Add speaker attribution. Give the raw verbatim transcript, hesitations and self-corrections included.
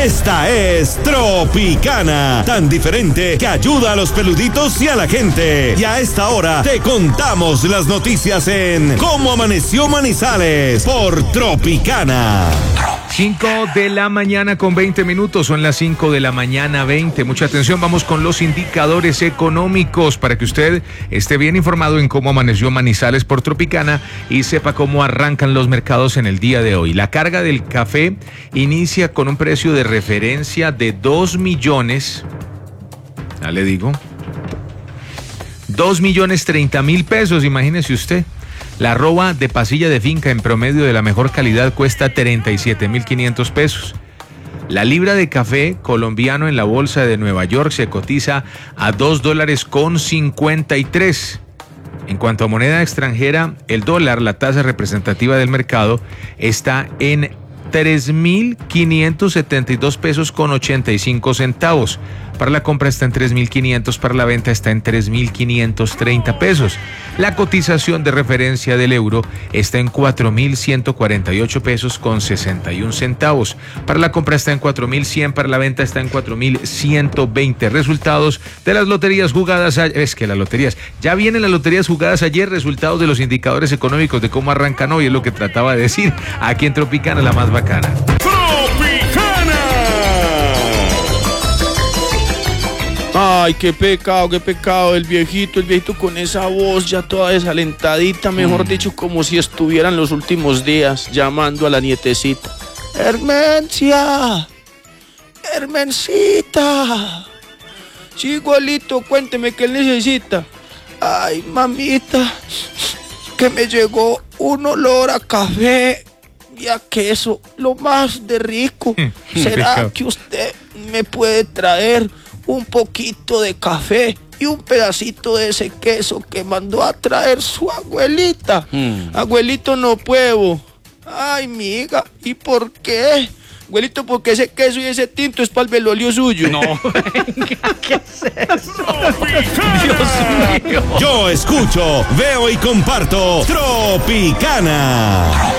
Speaker 1: Esta es Tropicana, tan diferente que ayuda a los peluditos y a la gente. Y a esta hora te contamos las noticias en Cómo Amaneció Manizales por Tropicana.
Speaker 2: cinco de la mañana con veinte minutos, son las cinco de la mañana veinte. Mucha atención, vamos con los indicadores económicos para que usted esté bien informado en cómo amaneció Manizales por Tropicana y sepa cómo arrancan los mercados en el día de hoy. La carga del café inicia con un precio de referencia de dos millones, ya le digo, dos millones treinta mil pesos, imagínese usted. La arroba de pasilla de finca en promedio de la mejor calidad cuesta treinta y siete mil quinientos pesos. La libra de café colombiano en la bolsa de Nueva York se cotiza a dos dólares con cincuenta y tres. En cuanto a moneda extranjera, el dólar, la tasa representativa del mercado, está en tres mil quinientos setenta y dos pesos con ochenta y cinco centavos. Para la compra está en tres mil quinientos, para la venta está en tres mil quinientos treinta pesos. La cotización de referencia del euro está en cuatro mil ciento cuarenta y ocho pesos con sesenta y un centavos. Para la compra está en cuatro mil cien, para la venta está en cuatro mil ciento veinte. Resultados de las loterías jugadas ayer. Es que las loterías, ya vienen las loterías jugadas ayer, resultados de los indicadores económicos de cómo arrancan hoy, es lo que trataba de decir aquí en Tropicana, la más bacana.
Speaker 3: Ay, qué pecado, qué pecado, el viejito, el viejito con esa voz ya toda desalentadita, mejor mm. dicho, como si estuviera en los últimos días, llamando a la nietecita. Hermencia, Hermencita, chiguelito, cuénteme qué necesita. Ay, mamita, que me llegó un olor a café y a queso, lo más de rico. Mm, ¿Será pecado. Que usted me puede traer un poquito de café y un pedacito de ese queso que mandó a traer su abuelita? Mm. Abuelito, no puedo. Ay, miga, ¿y por qué? Abuelito, porque ese queso y ese tinto es para el velolio suyo.
Speaker 2: No, venga, ¿qué es eso? Dios mío.
Speaker 1: Yo escucho, veo y comparto Tropicana.